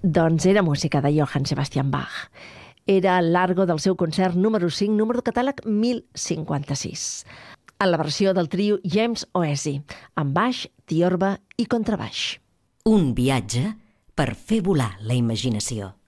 Doncs era música de Johann Sebastian Bach. Era Largo del seu concert número 5, número de catàleg 1056, en la versió del trio James Oesi, amb baix, tiorba i contrabaix. Un viatge per fer volar la imaginació.